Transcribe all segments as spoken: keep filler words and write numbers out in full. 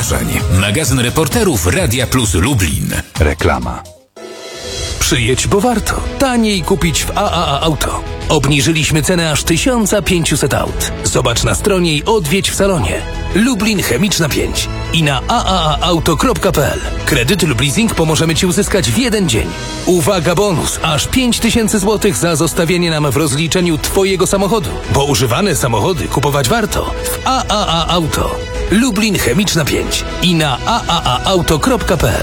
wydarzeń. Magazyn reporterów Radia Plus Lublin. Reklama. Przyjedź, bo warto. Taniej kupić w A A A Auto. Obniżyliśmy cenę aż tysiąc pięćset aut. Zobacz na stronie i odwiedź w salonie. Lublin Chemiczna pięć i na a a a auto kropka p l. Kredyty lub leasing pomożemy Ci uzyskać w jeden dzień. Uwaga, bonus! Aż pięć tysięcy złotych za zostawienie nam w rozliczeniu Twojego samochodu. Bo używane samochody kupować warto w A A A Auto. Lublin Chemiczna pięć i na a a a auto kropka p l.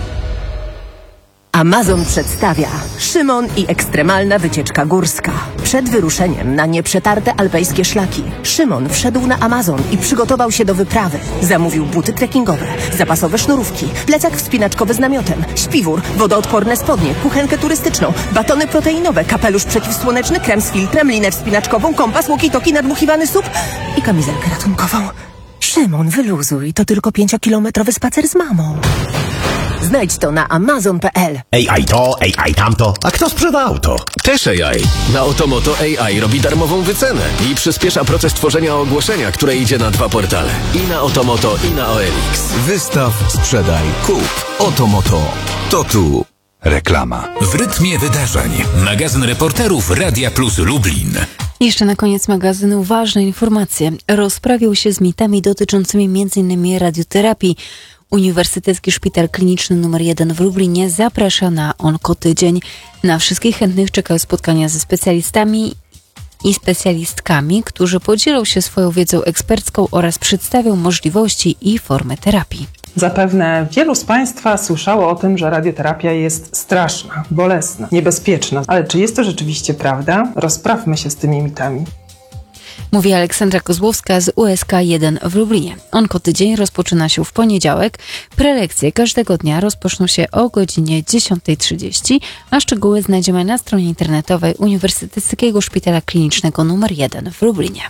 Amazon przedstawia Szymon i ekstremalna wycieczka górska. Przed wyruszeniem na nieprzetarte alpejskie szlaki Szymon wszedł na Amazon i przygotował się do wyprawy. Zamówił buty trekkingowe, zapasowe sznurówki, plecak wspinaczkowy z namiotem, śpiwór, wodoodporne spodnie, kuchenkę turystyczną, batony proteinowe, kapelusz przeciwsłoneczny, krem z filtrem, linę wspinaczkową, kompas, walkie-talkie, nadmuchiwany sup i kamizelkę ratunkową. Szymon, wyluzuj, to tylko pięciokilometrowy spacer z mamą. Znajdź to na amazon kropka p l. A I to, A I tamto. A kto sprzeda auto? Też A I. Na Otomoto A I robi darmową wycenę i przyspiesza proces tworzenia ogłoszenia, które idzie na dwa portale. I na Otomoto, i na O L X. Wystaw, sprzedaj, kup. Otomoto. To tu. Reklama. W rytmie wydarzeń. Magazyn reporterów Radia Plus Lublin. Jeszcze na koniec magazynu ważne informacje. Rozprawił się z mitami dotyczącymi między innymi radioterapii. Uniwersytecki Szpital Kliniczny numer jeden w Lublinie zaprasza na Onkotydzień. Na wszystkich chętnych czekają spotkania ze specjalistami i specjalistkami, którzy podzielą się swoją wiedzą ekspercką oraz przedstawią możliwości i formy terapii. Zapewne wielu z Państwa słyszało o tym, że radioterapia jest straszna, bolesna, niebezpieczna. Ale czy jest to rzeczywiście prawda? Rozprawmy się z tymi mitami. Mówi Aleksandra Kozłowska z U S K jeden w Lublinie. Onkotydzień rozpoczyna się w poniedziałek. Prelekcje każdego dnia rozpoczną się o godzinie dziesiąta trzydzieści, a szczegóły znajdziemy na stronie internetowej Uniwersyteckiego Szpitala Klinicznego numer jeden w Lublinie.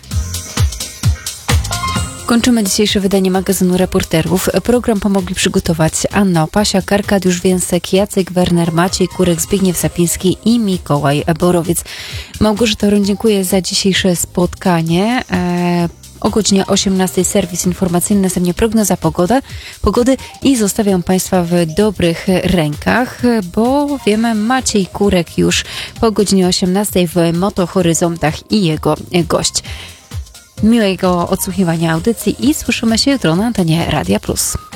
Kończymy dzisiejsze wydanie magazynu reporterów. Program pomogli przygotować Anna Opasiak, Arkadiusz Więsek, Jacek Werner, Maciej Kurek, Zbigniew Sapiński i Mikołaj Borowiec. Małgorzata Roń, dziękuję za dzisiejsze spotkanie. Eee, o godzinie osiemnastej serwis informacyjny, następnie prognoza pogody, pogody i zostawiam Państwa w dobrych rękach, bo wiemy, Maciej Kurek już po godzinie osiemnastej w Motohoryzontach i jego gość. Miłego odsłuchiwania audycji i słyszymy się jutro na antenie Radia Plus.